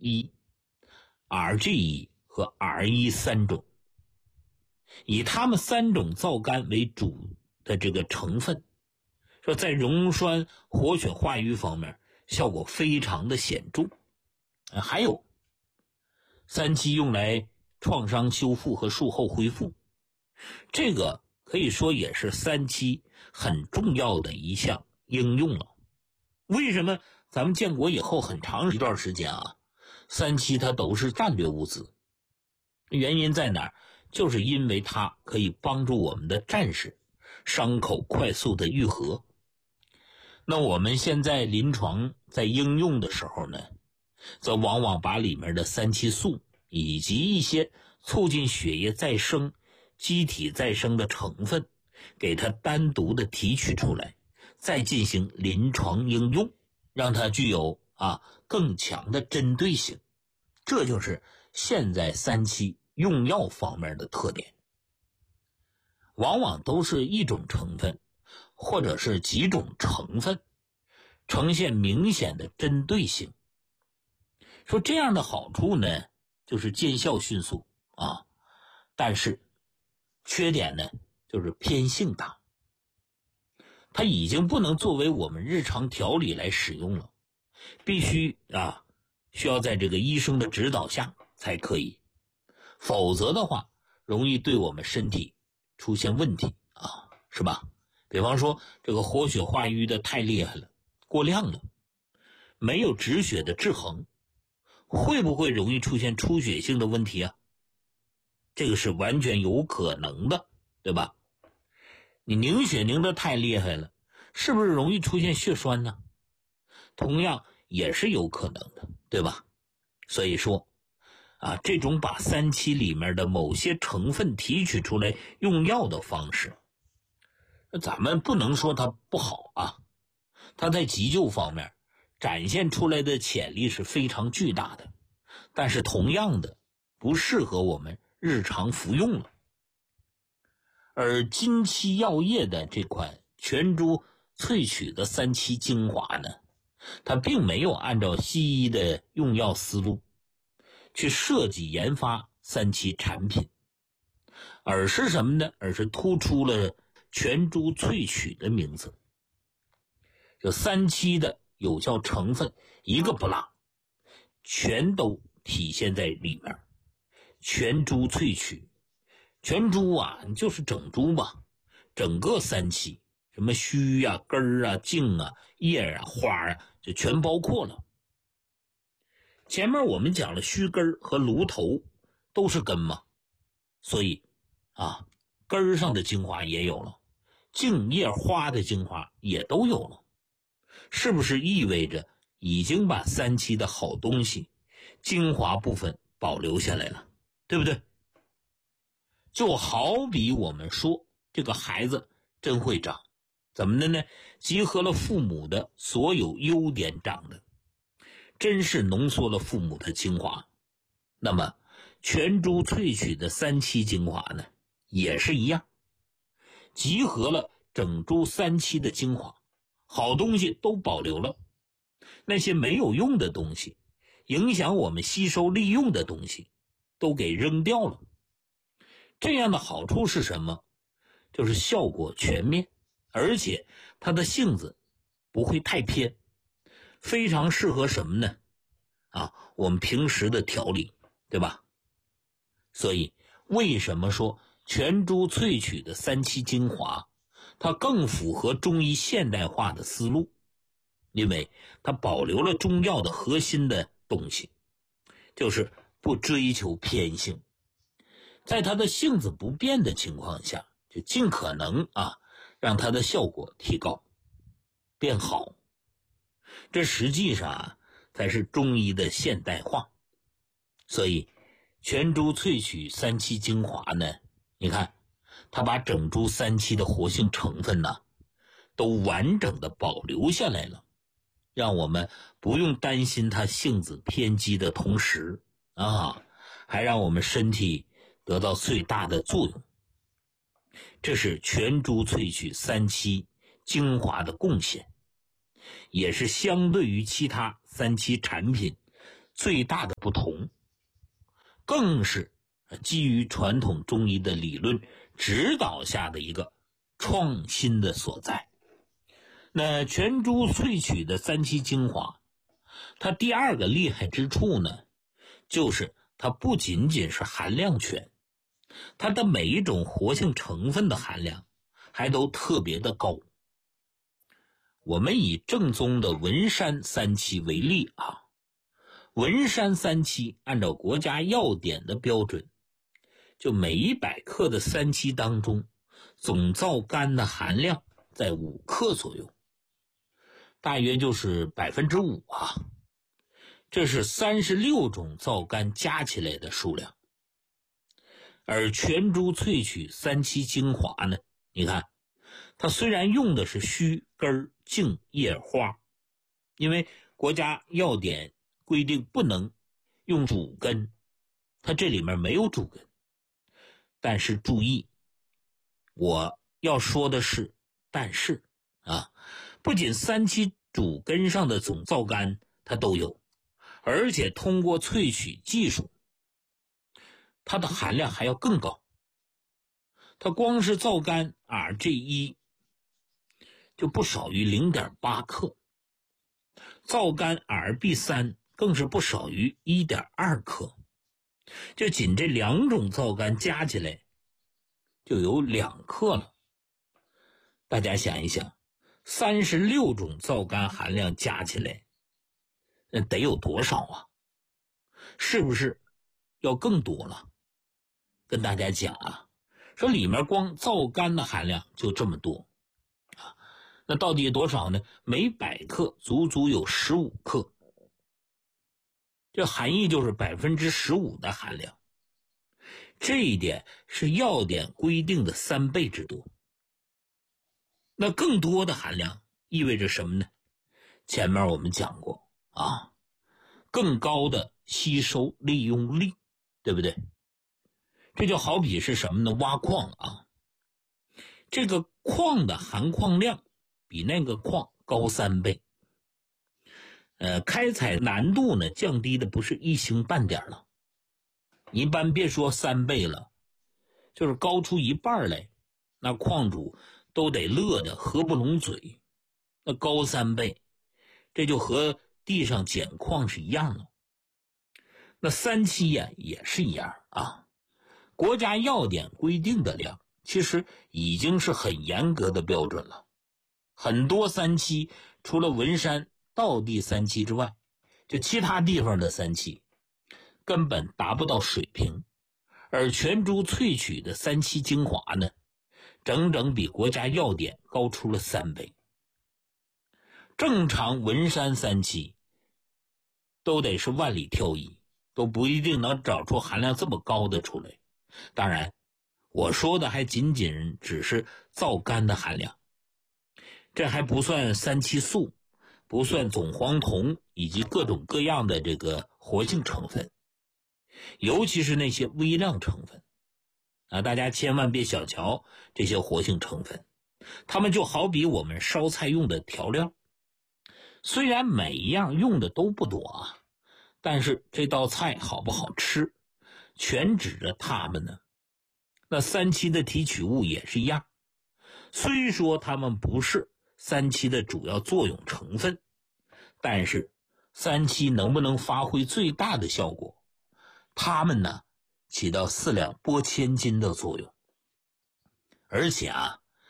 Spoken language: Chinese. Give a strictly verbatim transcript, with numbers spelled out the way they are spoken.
一、R G 一 和 R 一 三种，以它们三种皂苷为主的这个成分，说在溶栓活血化瘀方面效果非常的显著。还有三七用来创伤修复和术后恢复，这个可以说也是三七很重要的一项应用了。为什么咱们建国以后很长一段时间啊，三七它都是战略物资？原因在哪儿？就是因为它可以帮助我们的战士伤口快速的愈合。那我们现在临床在应用的时候呢，则往往把里面的三七素以及一些促进血液再生、机体再生的成分，给它单独的提取出来，再进行临床应用，让它具有啊更强的针对性。这就是现在三七用药方面的特点，往往都是一种成分或者是几种成分，呈现明显的针对性。说这样的好处呢，就是见效迅速啊，但是缺点呢，就是偏性大。它已经不能作为我们日常调理来使用了，必须啊，需要在这个医生的指导下才可以，否则的话，容易对我们身体出现问题啊，是吧？比方说这个活血化瘀的太厉害了，过量了，没有止血的制衡，会不会容易出现出血性的问题啊？这个是完全有可能的，对吧？你凝血凝得太厉害了，是不是容易出现血栓呢？同样也是有可能的，对吧？所以说啊，这种把三七里面的某些成分提取出来用药的方式，咱们不能说它不好啊，它在急救方面展现出来的潜力是非常巨大的，但是同样的不适合我们日常服用了。而金漆药业的这款全株萃取的三七精华呢，它并没有按照西医的用药思路去设计研发三七产品，而是什么呢？而是突出了全株萃取的名字。这三七的有效成分一个不落，全都体现在里面。全株萃取，全株啊就是整株吧，整个三七，什么须啊、根儿啊、茎啊、叶啊、花啊，就全包括了。前面我们讲了须根和芦头都是根嘛，所以啊，根上的精华也有了，茎叶花的精华也都有了，是不是意味着已经把三七的好东西精华部分保留下来了，对不对？就好比我们说这个孩子真会长，怎么的呢？集合了父母的所有优点长的，真是浓缩了父母的精华。那么全株萃取的三七精华呢，也是一样，集合了整株三七的精华，好东西都保留了，那些没有用的东西，影响我们吸收利用的东西都给扔掉了。这样的好处是什么？就是效果全面，而且它的性子不会太偏，非常适合什么呢？啊，我们平时的调理，对吧？所以为什么说全株萃取的三七精华它更符合中医现代化的思路？因为它保留了中药的核心的东西，就是不追求偏性，在它的性子不变的情况下，就尽可能啊让它的效果提高变好。这实际上啊才是中医的现代化。所以全株萃取三七精华呢，你看它把整株三七的活性成分呢都完整的保留下来了，让我们不用担心它性子偏激的同时啊，还让我们身体得到最大的作用。这是全株萃取三七精华的贡献，也是相对于其他三七产品最大的不同，更是基于传统中医的理论指导下的一个创新的所在。那全株萃取的三七精华，它第二个厉害之处呢，就是它不仅仅是含量全，它的每一种活性成分的含量还都特别的高。我们以正宗的文山三七为例啊，文山三七按照国家药典的标准，就每一百克的三七当中，总皂苷的含量在五克左右，大约就是百分之五啊。这是三十六种皂苷加起来的数量。而全株萃取三七精华呢，你看它虽然用的是须根茎叶花，因为国家药典规定不能用主根，它这里面没有主根，但是注意，我要说的是但是啊，不仅三七主根上的总皂苷它都有，而且通过萃取技术，它的含量还要更高。它光是皂苷 R G 一 就不少于 零点八 克，皂苷 R B 三 更是不少于 一点二 克，就仅这两种皂苷加起来就有两克了。大家想一想，三十六种皂苷含量加起来那得有多少啊？是不是要更多了？跟大家讲啊，说里面光皂苷的含量就这么多啊，那到底有多少呢？每百克足足有十五克，这含义就是 百分之十五 的含量，这一点是药典规定的三倍之多。那更多的含量意味着什么呢？前面我们讲过啊，更高的吸收利用率，对不对？这就好比是什么呢？挖矿啊，这个矿的含矿量比那个矿高三倍，呃，开采难度呢降低的不是一星半点了，一般别说三倍了，就是高出一半来，那矿主都得乐得合不拢嘴。那高三倍，这就和地上捡矿是一样的。那三七呀也是一样啊，国家药典规定的量其实已经是很严格的标准了。很多三七除了文山道地三七之外，就其他地方的三七根本达不到水平，而全株萃取的三七精华呢，整整比国家药典高出了三倍。正常文山三七都得是万里挑一，都不一定能找出含量这么高的出来。当然我说的还仅仅只是皂苷的含量，这还不算三七素，不算总黄酮以及各种各样的这个活性成分，尤其是那些微量成分啊，大家千万别小瞧这些活性成分，它们就好比我们烧菜用的调料，虽然每一样用的都不多啊，但是这道菜好不好吃，全指着它们呢。那三七的提取物也是一样，虽说它们不是三七的主要作用成分，但是三七能不能发挥最大的效果，它们呢起到四两拨千斤的作用。而且啊，